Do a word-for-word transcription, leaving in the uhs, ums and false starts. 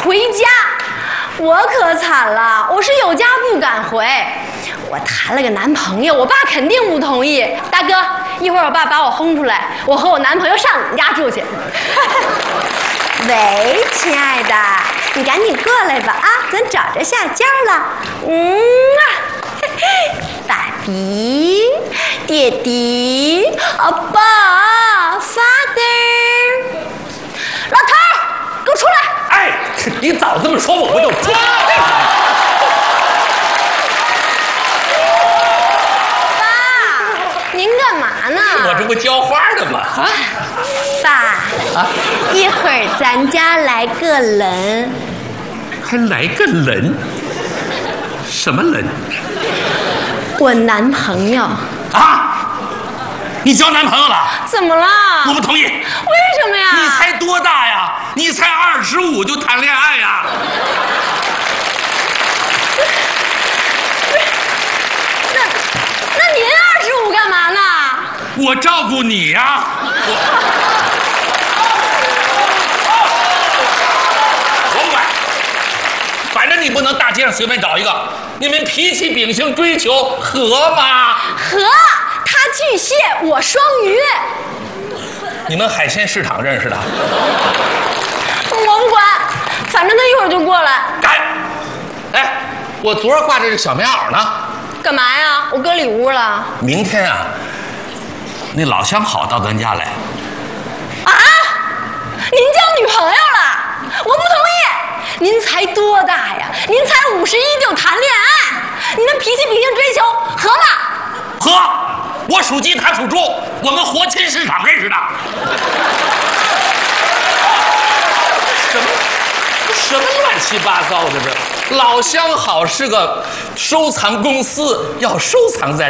回家。我可惨了，我是有家不敢回。我谈了个男朋友，我爸肯定不同意。大哥，一会儿我爸把我轰出来，我和我男朋友上你们家住去。喂，亲爱的，你赶紧过来吧啊，咱找着下家了。嗯啊，爸比，爹地，阿爸 ，father， 老头儿，给我出来！ 哎，你早这么说，我不就出来了？ 您干嘛呢？ 我这不浇花的吗？啊， 爸， 啊， 一会儿咱家来个人， 还来个人？什么人？ 我男朋友。 啊？你交男朋友了？ 怎么了？ 我不同意。为什么呀？ 你才多大呀？你才二十五就谈恋爱呀？ 那那您二十五干嘛呢？ 我照顾你呀。我我不管，反正你不能大街上随便找一个。你们脾气秉性追求合吗？ 合，他巨蟹，我双鱼。 你们海鲜市场认识的？ 我不管，反正他一会儿就过来。 干！哎，我昨儿挂着这小棉袄呢。 干嘛呀？我搁里屋了。 明天啊，那老相好到咱家来。 啊？您交女朋友了？我不同意。您才多大呀？您才五十一就谈恋爱，您的脾气秉性追求合吗？ 合。我属鸡，他属猪，我们活禽市场认识的。什么什么乱七八糟的这？老相好是个收藏公司，要收藏在